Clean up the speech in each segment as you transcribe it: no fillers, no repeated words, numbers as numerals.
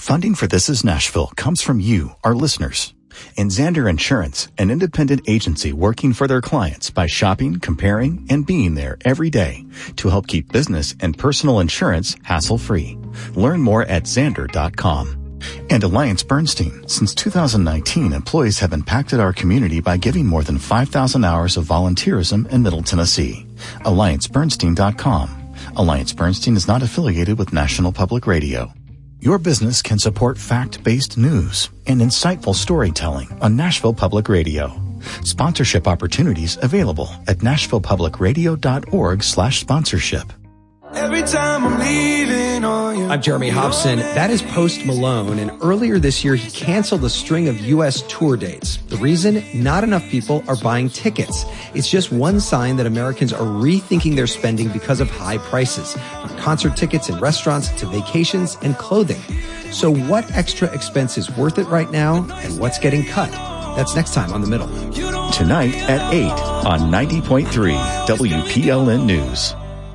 Funding for This Is Nashville comes from you, our listeners. And Zander Insurance, an independent agency working for their clients by shopping, comparing, and being there every day to help keep business and personal insurance hassle-free. Learn more at Zander.com. And Alliance Bernstein. Since 2019, employees have impacted our community by giving more than 5,000 hours of volunteerism in Middle Tennessee. AllianceBernstein.com. Alliance Bernstein is not affiliated with National Public Radio. Your business can support fact-based news and insightful storytelling on Nashville Public Radio. Sponsorship opportunities available at nashvillepublicradio.org/sponsorship. Every time I'm leaving on you. I'm Jeremy Hobson. That is Post Malone. And earlier this year, he canceled a string of U.S. tour dates. The reason? Not enough people are buying tickets. It's just one sign that Americans are rethinking their spending because of high prices, from concert tickets and restaurants to vacations and clothing. So what extra expense is worth it right now, and what's getting cut? That's next time on The Middle. Tonight at 8 on 90.3 WPLN News.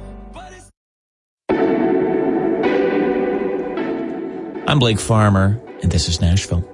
I'm Blake Farmer, and this is Nashville.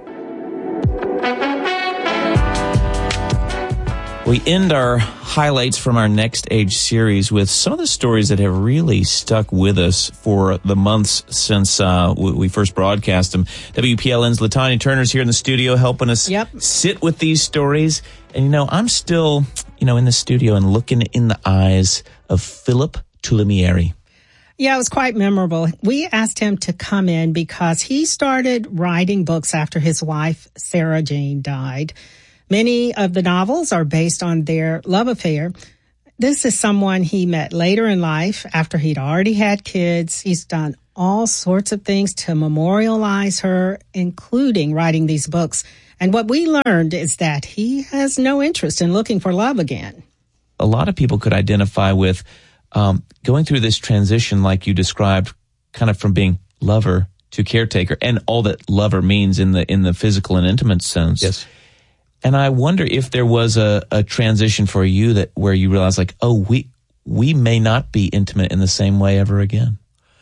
We end our highlights from our Next Age series with some of the stories that have really stuck with us for the months since we first broadcast them. WPLN's LaTanya Turner's here in the studio helping us sit with these stories. And, I'm still, in the studio and looking in the eyes of Philip Tulimieri. Yeah, it was quite memorable. We asked him to come in because he started writing books after his wife, Sarah Jane, died. Many of the novels are based on their love affair. This is someone he met later in life after he'd already had kids. He's done all sorts of things to memorialize her, including writing these books. And what we learned is that he has no interest in looking for love again. A lot of people could identify with going through this transition like you described, kind of from being lover to caretaker, and all that lover means in the physical and intimate sense. Yes. And I wonder if there was a transition for you where you realized we may not be intimate in the same way ever again.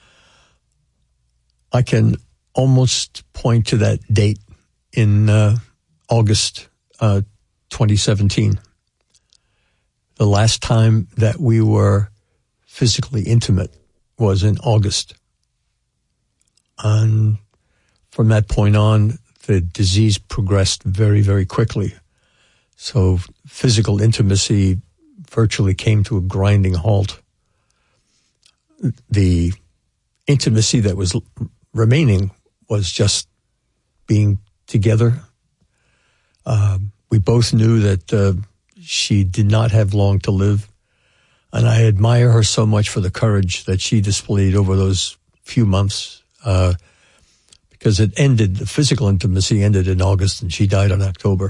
I can almost point to that date in August 2017. The last time that we were physically intimate was in August. And from that point on, the disease progressed very, very quickly. So physical intimacy virtually came to a grinding halt. The intimacy that was remaining was just being together. We both knew that she did not have long to live. And I admire her so much for the courage that she displayed over those few months, because the physical intimacy ended in August and she died in October.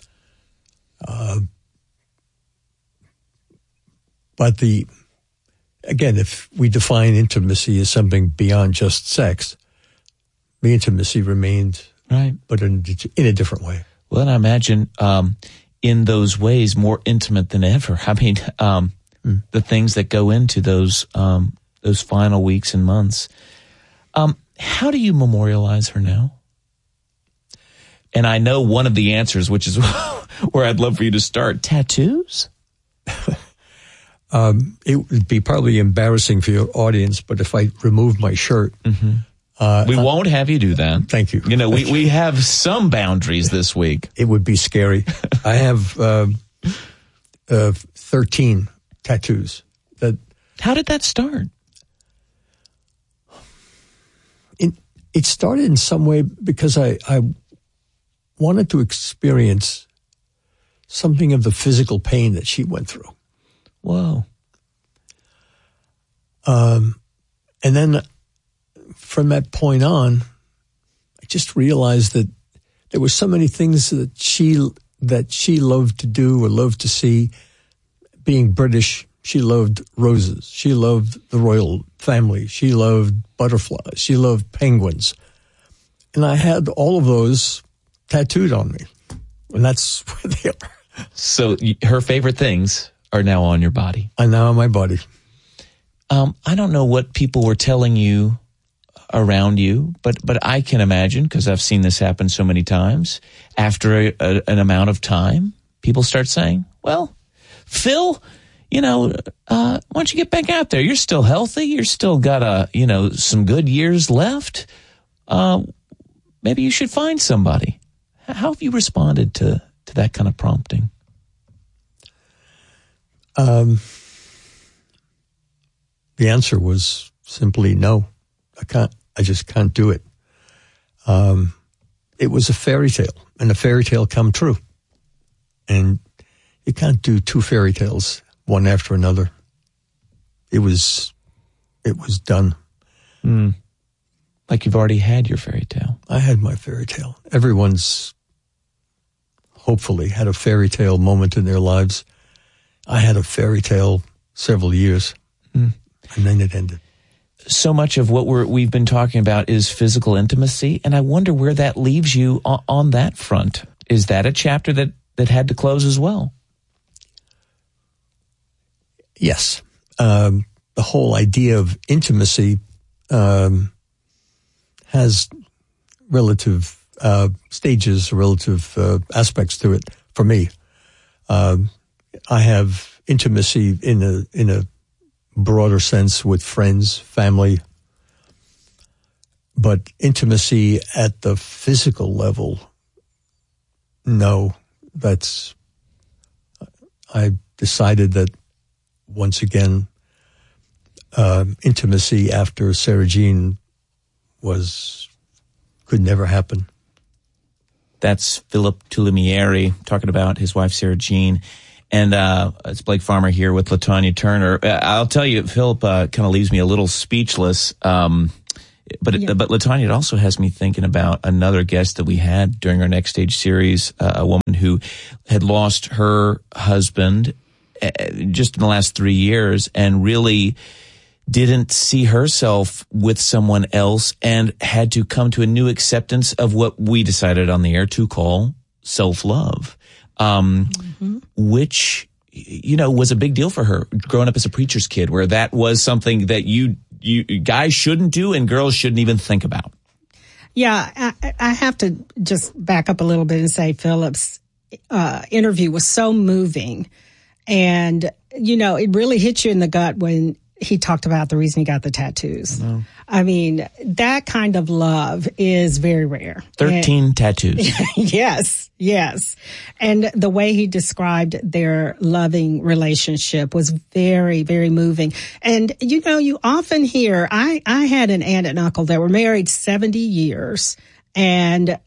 But again, if we define intimacy as something beyond just sex, the intimacy remained, right, but in a different way. Well, and I imagine in those ways more intimate than ever. I mean, the things that go into those final weeks and months. How do you memorialize her now? And I know one of the answers, which is where I'd love for you to start, tattoos? It would be probably embarrassing for your audience, but if I remove my shirt... Mm-hmm. We won't have you do that. Thank you. We have some boundaries this week. It would be scary. I have 13 tattoos. How did that start? It started in some way because I wanted to experience something of the physical pain that she went through. Whoa. And then from that point on, I just realized that there were so many things that she loved to do or loved to see. Being British, she loved roses. She loved the royal family. She loved butterflies. She loved penguins. And I had all of those tattooed on me. And that's where they are. So her favorite things are now on your body. Are now on my body. I don't know what people were telling you around you, but I can imagine, because I've seen this happen so many times, after an amount of time, people start saying, well, Phil, why don't you get back out there? You're still healthy. You're still got some good years left. Maybe you should find somebody. How have you responded to that kind of prompting? The answer was simply no. I just can't do it. It was a fairy tale, and a fairy tale come true. And you can't do two fairy tales, one after another. It was done. Like you've already had your fairy tale. I had my fairy tale. Everyone's hopefully had a fairy tale moment in their lives. I had a fairy tale several years, and then it ended. So much of what we've been talking about is physical intimacy, and I wonder where that leaves you on that front. Is that a chapter that had to close as well? Yes. The whole idea of intimacy has relative stages, relative aspects to it for me. I have intimacy in a broader sense with friends, family, but intimacy at the physical level, no. I decided that once again, intimacy after Sarah Jean could never happen. That's Philip Tulimieri talking about his wife, Sarah Jean. And it's Blake Farmer here with LaTonya Turner. I'll tell you, Philip kind of leaves me a little speechless. But LaTonya, it also has me thinking about another guest that we had during our Next Stage series, a woman who had lost her husband just in the last 3 years and really didn't see herself with someone else and had to come to a new acceptance of what we decided on the air to call self-love. Which, was a big deal for her growing up as a preacher's kid, where that was something that you guys shouldn't do and girls shouldn't even think about. Yeah, I have to just back up a little bit and say Philip's interview was so moving. And, it really hit you in the gut when he talked about the reason he got the tattoos. I mean, that kind of love is very rare. 13 tattoos. Yes. And the way he described their loving relationship was very, very moving. And, you often hear, I had an aunt and uncle that were married 70 years. And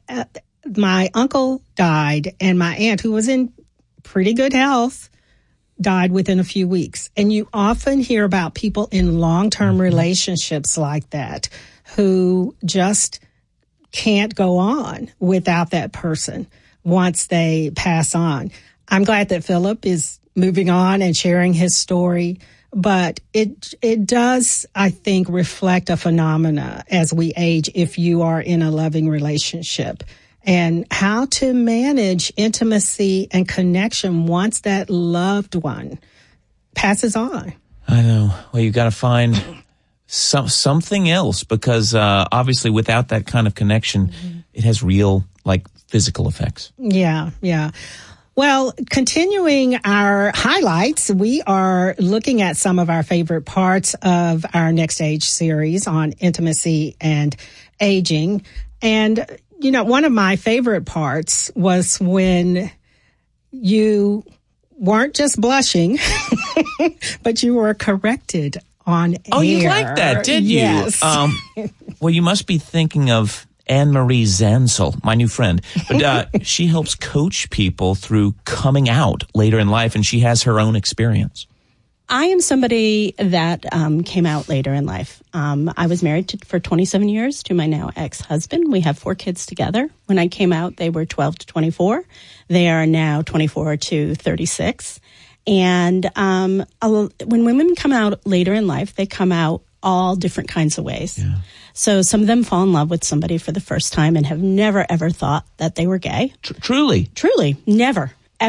my uncle died, and my aunt, who was in pretty good health, died within a few weeks. And you often hear about people in long-term relationships like that who just can't go on without that person once they pass on. I'm glad that Philip is moving on and sharing his story, but it does, I think, reflect a phenomena as we age if you are in a loving relationship. And how to manage intimacy and connection once that loved one passes on. I know. Well, you got to find something else because obviously without that kind of connection, it has real physical effects. Yeah. Well, continuing our highlights, we are looking at some of our favorite parts of our Next Stage series on intimacy and aging. And one of my favorite parts was when you weren't just blushing, but you were corrected on air. Oh, you liked that, did you? Yes. Well, you must be thinking of Anne-Marie Zansel, my new friend. But she helps coach people through coming out later in life, and she has her own experience. I am somebody that came out later in life. I was married for 27 years to my now ex-husband. We have 4 kids together. When I came out, they were 12 to 24. They are now 24 to 36. And when women come out later in life, they come out all different kinds of ways. Yeah. So some of them fall in love with somebody for the first time and have never, ever thought that they were gay. Truly? Truly. Never, ever.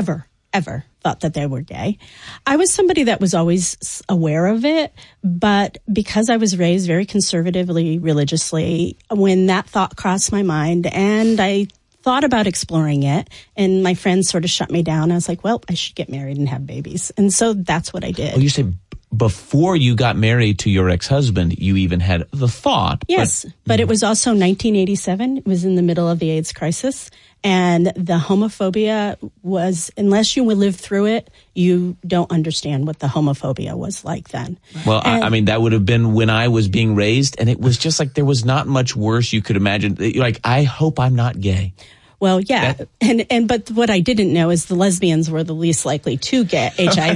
ever thought that they were gay. I was somebody that was always aware of it, but because I was raised very conservatively, religiously, when that thought crossed my mind and I thought about exploring it and my friends sort of shut me down, I was like, well, I should get married and have babies. And so that's what I did. Well, you said before you got married to your ex-husband, you even had the thought. Yes, but it was also 1987. It was in the middle of the AIDS crisis. And the homophobia was, unless you lived through it, you don't understand what the homophobia was like then. Well, I mean, that would have been when I was being raised, and it was just like there was not much worse you could imagine. Like, I hope I'm not gay. Well, yeah, but what I didn't know is the lesbians were the least likely to get HIV.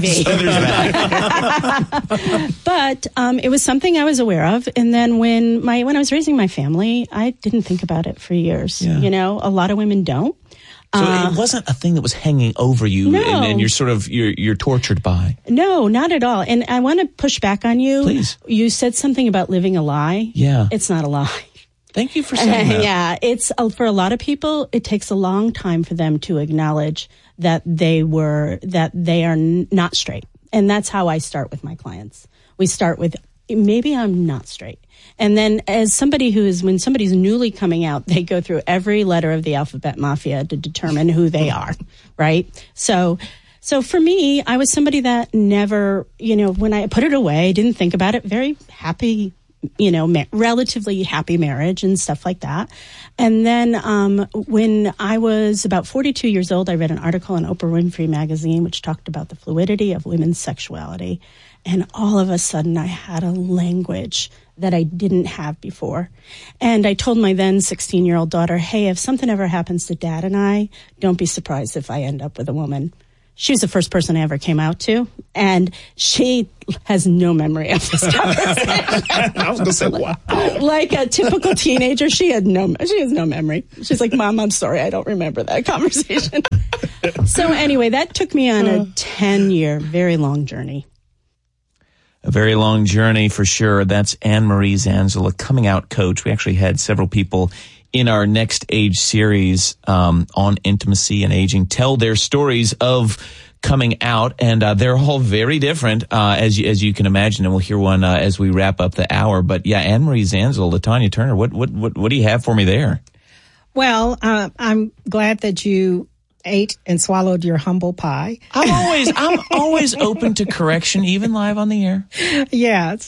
But it was something I was aware of. And then when I was raising my family, I didn't think about it for years. Yeah. You know, a lot of women don't. So it wasn't a thing that was hanging over you, no. and you're sort of you're tortured by. No, not at all. And I want to push back on you. Please. You said something about living a lie. Yeah, it's not a lie. Thank you for saying that. Yeah, it's for a lot of people, it takes a long time for them to acknowledge that they are not straight. And that's how I start with my clients. We start with, maybe I'm not straight. And then as somebody when somebody's newly coming out, they go through every letter of the alphabet mafia to determine who they are, right? So for me, I was somebody that never, when I put it away, didn't think about it, very happy, relatively happy marriage and stuff like that. And then when I was about 42 years old, I read an article in Oprah Winfrey magazine, which talked about the fluidity of women's sexuality. And all of a sudden, I had a language that I didn't have before. And I told my then 16-year-old daughter, hey, if something ever happens to Dad and I, don't be surprised if I end up with a woman. She was the first person I ever came out to, and she has no memory of this conversation. I was going to say, wow. Like a typical teenager, she has no memory. She's like, Mom, I'm sorry, I don't remember that conversation. So anyway, that took me on a 10-year, very long journey. A very long journey for sure. That's Anne-Marie Zanzal, a coming out coach. We actually had several people in our Next Age series on intimacy and aging tell their stories of coming out, and they're all very different, as you can imagine, and we'll hear one as we wrap up the hour. But yeah, Anne-Marie Zanzal, LaTanya Turner, what do you have for me there? Well, I'm glad that you ate and swallowed your humble pie. I'm always open to correction, even live on the air. Yes.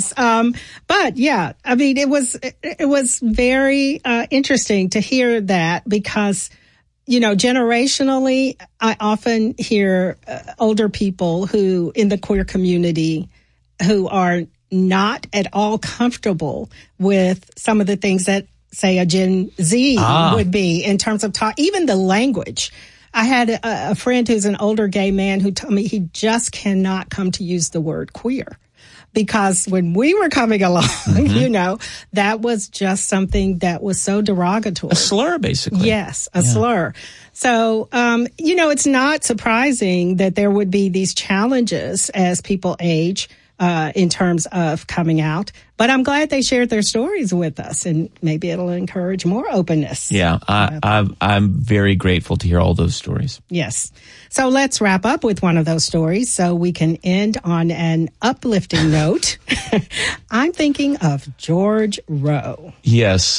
But yeah, I mean, it was very interesting to hear that because, generationally, I often hear older people who in the queer community who are not at all comfortable with some of the things that, say, a Gen Z would be in terms of even the language. I had a friend who's an older gay man who told me he just cannot come to use the word queer because when we were coming along, that was just something that was so derogatory. A slur, basically. Yes, a slur. So, it's not surprising that there would be these challenges as people age in terms of coming out. But I'm glad they shared their stories with us, and maybe it'll encourage more openness. Yeah, I'm very grateful to hear all those stories. Yes. So let's wrap up with one of those stories so we can end on an uplifting note. I'm thinking of George Rowe. Yes.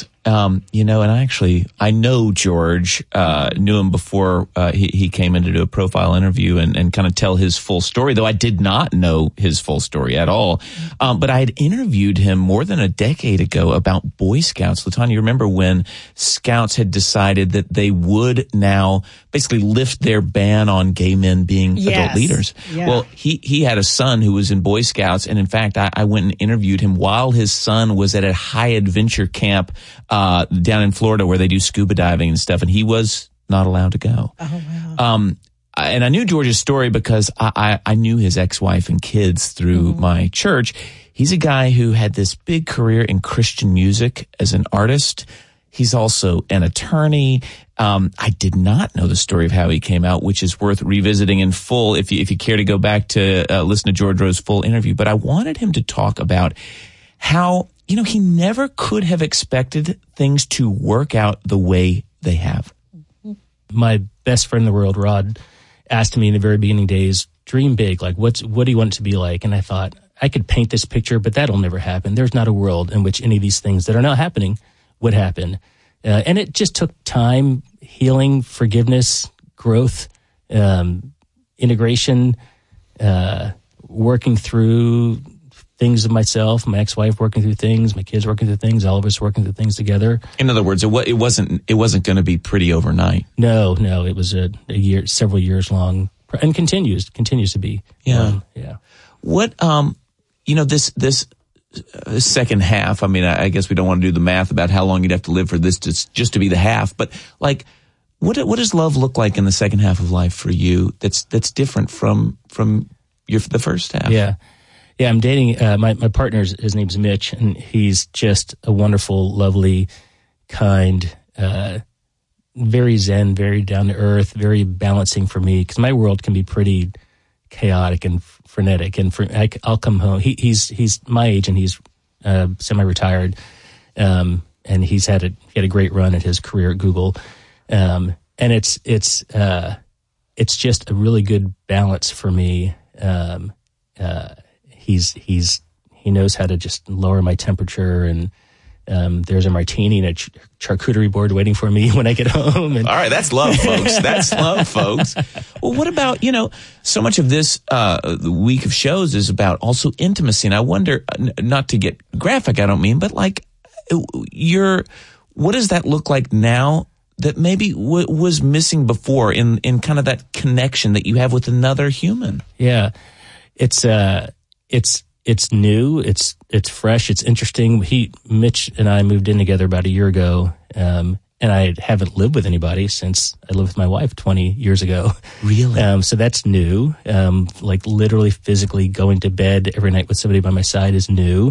And I know George, knew him before he came in to do a profile interview and kind of tell his full story, though I did not know his full story at all. But I had interviewed him more than a decade ago about Boy Scouts. LaTanya, you remember when Scouts had decided that they would now basically lift their ban on gay men being adult leaders? Yeah. Well, he had a son who was in Boy Scouts, and in fact, I went and interviewed him while his son was at a high adventure camp down in Florida where they do scuba diving and stuff, and he was not allowed to go. Oh, wow. And I knew George's story because I knew his ex-wife and kids through my church. He's a guy who had this big career in Christian music as an artist. He's also an attorney. I did not know the story of how he came out, which is worth revisiting in full if you care to go back to listen to George Rowe's full interview. But I wanted him to talk about how, he never could have expected things to work out the way they have. My best friend in the world, Rod, asked me in the very beginning days, dream big. Like, what do you want it to be like? And I thought, I could paint this picture, but that'll never happen. There's not a world in which any of these things that are not happening would happen. And it just took time, healing, forgiveness, growth, integration, working through things of myself, my ex-wife working through things, my kids working through things, all of us working through things together. In other words, it wasn't going to be pretty overnight. No, it was a year, several years long, and continues to be. Yeah. Yeah. What, this second half, I mean, I guess we don't want to do the math about how long you'd have to live for this just to be the half, but like, what does love look like in the second half of life for you that's different from the first half? Yeah. Yeah, I'm dating, my partner, his name's Mitch, and he's just a wonderful, lovely, kind, very zen, very down to earth, very balancing for me, because my world can be pretty chaotic and frenetic. And I'll come home. He's my age, and he's semi-retired, and he had a great run at his career at Google, and it's just a really good balance for me. He knows how to just lower my temperature, and there's a martini and a charcuterie board waiting for me when I get home. And all right, that's love, folks. That's love, folks. Well, what about, so much of this week of shows is about also intimacy, and I wonder, not to get graphic, I don't mean, but like, what does that look like now that maybe was missing before in kind of that connection that you have with another human? Yeah, it's new, it's fresh, it's interesting. Mitch and I moved in together about a year ago, and I haven't lived with anybody since I lived with my wife 20 years ago. Really? So that's new. Like literally physically going to bed every night with somebody by my side is new.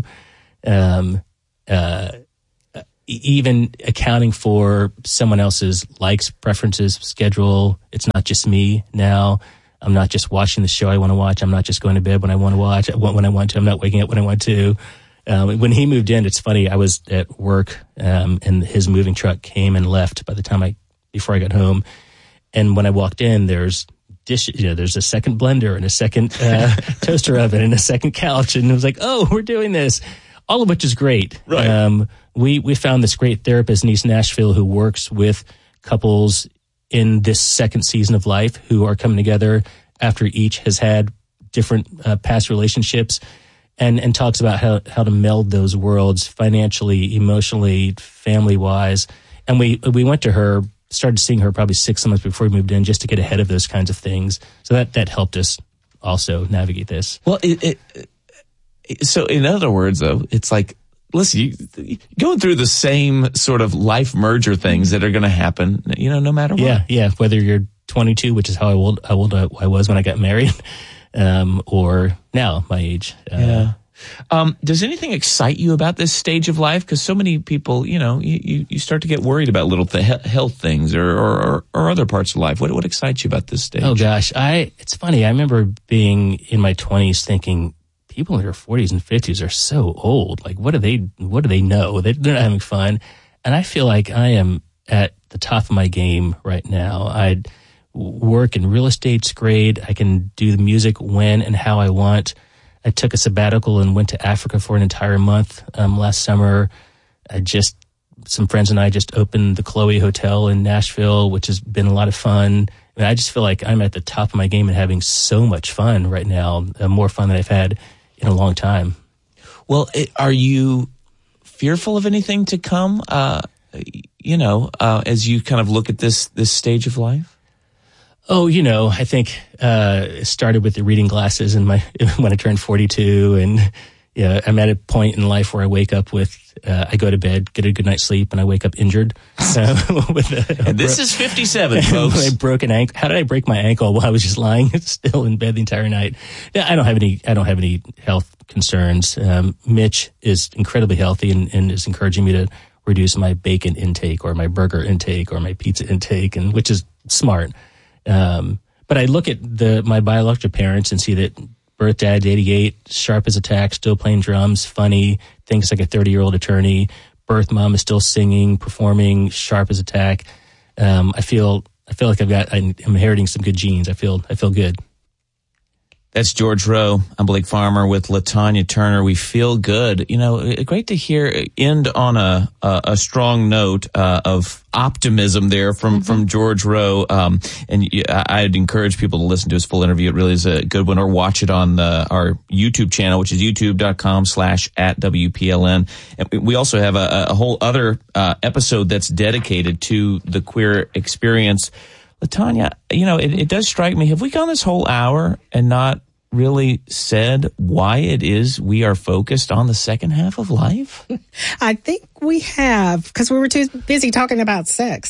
Even accounting for someone else's likes, preferences, schedule. It's not just me now. I'm not just watching the show I want to watch. I'm not just going to bed when I want to watch. When I want to. I'm not waking up when I want to. When he moved in, it's funny. I was at work, and his moving truck came and left before I got home. And when I walked in, there's dishes. There's a second blender and a second toaster oven and a second couch. And it was like, oh, we're doing this. All of which is great. Right. We found this great therapist in East Nashville who works with couples in this second season of life who are coming together after each has had different past relationships, and talks about how to meld those worlds financially, emotionally, family-wise. And we went to her, started seeing her probably 6 months before we moved in, just to get ahead of those kinds of things. So that helped us also navigate this. Well, so in other words, though, it's like, listen, you going through the same sort of life merger things that are going to happen, no matter what. Yeah. Whether you're 22, which is how old I was when I got married, or now my age. Yeah. Does anything excite you about this stage of life? Because so many people, you start to get worried about little health things or other parts of life. What excites you about this stage? Oh gosh, it's funny. I remember being in my 20s thinking, people in their 40s and 50s are so old. Like, what do they know? They're not having fun. And I feel like I am at the top of my game right now. I work in real estate's great. I can do the music when and how I want. I took a sabbatical and went to Africa for an entire month last summer. Some friends and I just opened the Chloe Hotel in Nashville, which has been a lot of fun. I mean, I just feel like I'm at the top of my game and having so much fun right now, more fun than I've had in a long time. Well, are you fearful of anything to come, as you kind of look at this stage of life? Oh, I think it started with the reading glasses when I turned 42, and I'm at a point in life where I wake up with I go to bed, get a good night's sleep, and I wake up injured. And this is 57, folks. I broke an ankle. How did I break my ankle while I was just lying still in bed the entire night? Yeah, I don't have any health concerns. Mitch is incredibly healthy and is encouraging me to reduce my bacon intake or my burger intake or my pizza intake, and which is smart. But I look at my biological parents and see that birth dad, 88, sharp as a tack, still playing drums, funny, thinks like a 30-year-old attorney. Birth mom is still singing, performing, sharp as a tack. I feel I feel like I'm inheriting some good genes. I feel good. That's George Rowe. I'm Blake Farmer with LaTanya Turner. We feel good. You know, great to end on a strong note of optimism there from George Rowe. And I'd encourage people to listen to his full interview. It really is a good one, or watch it on our YouTube channel, which is youtube.com/@WPLN. And we also have a whole other episode that's dedicated to the queer experience. LaTanya, you know, it does strike me. Have we gone this whole hour and not really said why it is we are focused on the second half of life? I think we have, because we were too busy talking about sex.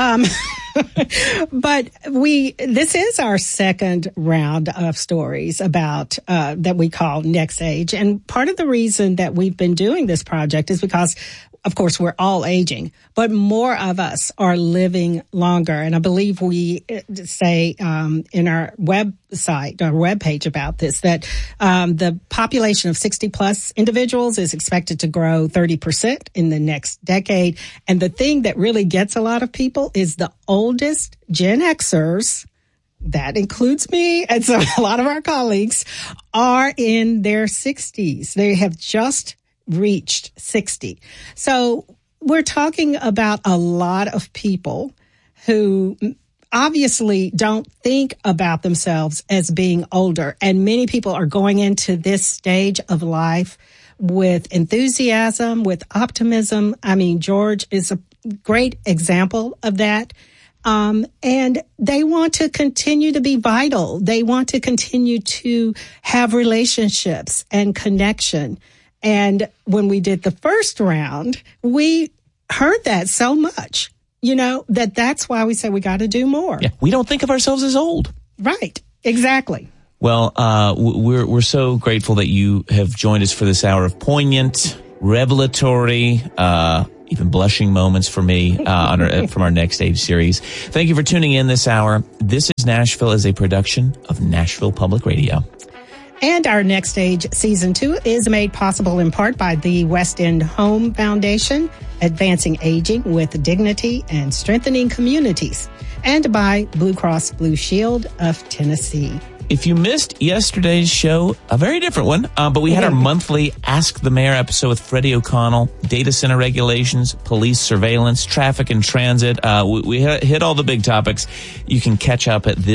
But this is our second round of stories about that we call Next Age. And part of the reason that we've been doing this project is because, of course, we're all aging, but more of us are living longer. And I believe we say in our website, our webpage about this, that the population of 60-plus individuals is expected to grow 30% in the next decade. And the thing that really gets a lot of people is the oldest Gen Xers, that includes me and so a lot of our colleagues, are in their 60s. They have just reached 60. So we're talking about a lot of people who obviously don't think about themselves as being older. And many people are going into this stage of life with enthusiasm, with optimism. I mean, George is a great example of that. And they want to continue to be vital. They want to continue to have relationships and connection. And when we did the first round, we heard that so much, you know, that's why we said we got to do more. Yeah, we don't think of ourselves as old. Right. Exactly. Well, we're so grateful that you have joined us for this hour of poignant, revelatory, even blushing moments for me from our Next Age series. Thank you for tuning in this hour. This is Nashville is a production of Nashville Public Radio. And our Next Age Season 2 is made possible in part by the West End Home Foundation, advancing aging with dignity and strengthening communities, and by Blue Cross Blue Shield of Tennessee. If you missed yesterday's show, a very different one, but we had our monthly Ask the Mayor episode with Freddie O'Connell, data center regulations, police surveillance, traffic and transit. We hit all the big topics. You can catch up at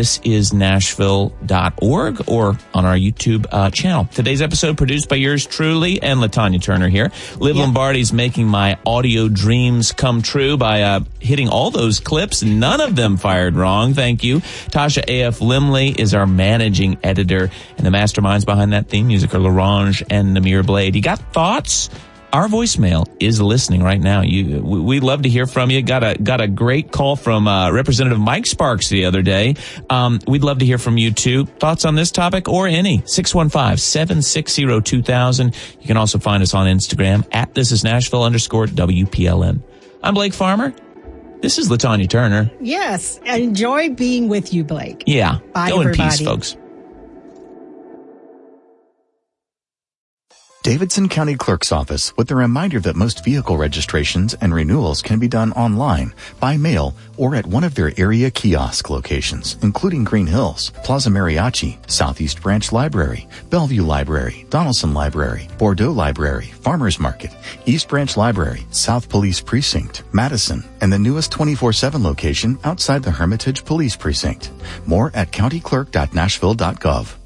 thisisnashville.org or on our YouTube channel. Today's episode produced by yours truly and LaTanya Turner here. Liv Lombardi's making my audio dreams come true by hitting all those clips. None of them fired wrong. Thank you. Tasha A.F. Limley is our managing editor, and the masterminds behind that theme music are LaRange and Namir Blade. You got thoughts? Our voicemail is listening right now. We'd love to hear from you. Got a great call from Representative Mike Sparks the other day. We'd love to hear from you too. Thoughts on this topic or any? 615-760-2000. You can also find us on Instagram at thisisnashville_WPLN. I'm Blake Farmer. This is LaTanya Turner. Yes. Enjoy being with you, Blake. Yeah. Bye, Go everybody. in peace, folks. Davidson County Clerk's Office with a reminder that most vehicle registrations and renewals can be done online, by mail, or at one of their area kiosk locations, including Green Hills, Plaza Mariachi, Southeast Branch Library, Bellevue Library, Donaldson Library, Bordeaux Library, Farmers Market, East Branch Library, South Police Precinct, Madison, and the newest 24/7 location outside the Hermitage Police Precinct. More at countyclerk.nashville.gov.